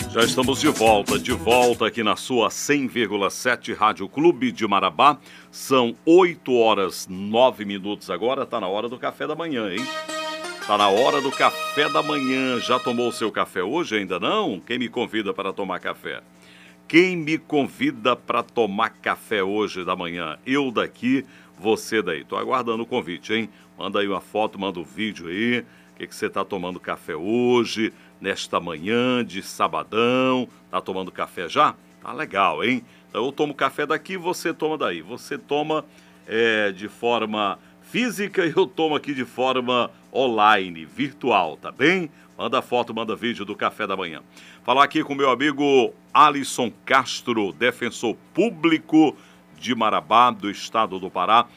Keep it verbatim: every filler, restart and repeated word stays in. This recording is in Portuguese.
Já estamos de volta, de volta aqui na sua cem vírgula sete Rádio Clube de Marabá. São oito horas nove minutos agora, tá na hora do café da manhã, hein? Tá na hora do café da manhã. Já tomou o seu café hoje? Ainda não? Quem me convida para tomar café? Quem me convida para tomar café hoje da manhã? Eu daqui, você daí. Tô aguardando o convite, hein? Manda aí uma foto, manda um vídeo aí. O que, que você tá tomando café hoje, nesta manhã de sabadão? Tá tomando café já? Tá legal, hein? Então eu tomo café daqui, você toma daí. Você toma é, de forma física e eu tomo aqui de forma online, virtual, tá bem? Manda foto, manda vídeo do café da manhã. Falar aqui com meu amigo Alisson Castro, defensor público de Marabá, do estado do Pará.